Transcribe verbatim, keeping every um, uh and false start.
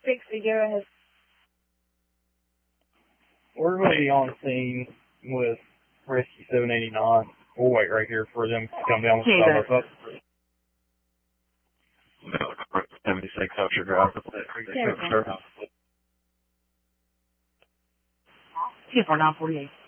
sixty, go ahead. We're going to be on scene with Rescue seven eighty-nine. We'll wait right here for them to come down with the stop us up. seventy-six Ocean Drive. two four nine forty-eight.